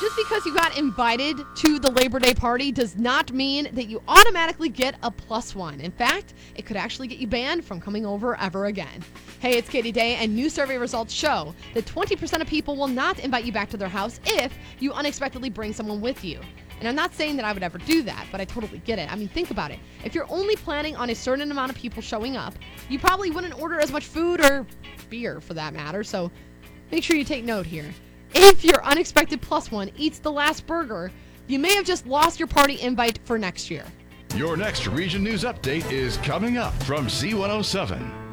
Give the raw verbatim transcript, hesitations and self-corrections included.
just because you got invited to the Labor Day party does not mean that you automatically get a plus one. In fact, it could actually get you banned from coming over ever again. Hey, it's Katie Day, and new survey results show that twenty percent of people will not invite you back to their house if you unexpectedly bring someone with you. And I'm not saying that I would ever do that, but I totally get it. I mean, think about it. If you're only planning on a certain amount of people showing up, you probably wouldn't order as much food or beer for that matter. So make sure you take note here. If your unexpected plus one eats the last burger, you may have just lost your party invite for next year. Your next Region News Update is coming up from Z one oh seven.